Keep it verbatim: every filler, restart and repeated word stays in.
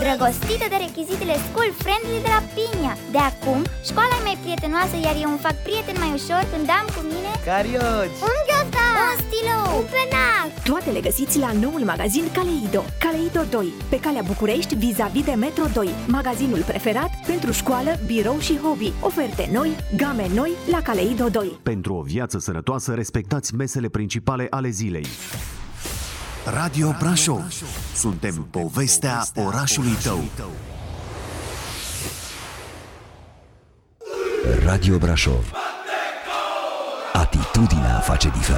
îndrăgostită de rechizitele school friendly de la Pinia. De acum, școala e mai prietenoasă, iar eu îmi fac prieten mai ușor când am cu mine carioci, un ghiozdan, un stilou, un penac. Toate le găsiți la noul magazin Caleido. Caleido doi, pe calea București, vis-a-vis de Metro doi. Magazinul preferat pentru școală, birou și hobby. Oferte noi, game noi la Caleido doi. Pentru o viață sănătoasă, respectați mesele principale ale zilei. Radio Brașov. Suntem povestea orașului tău. Radio Brașov. Atitudinea face diferența.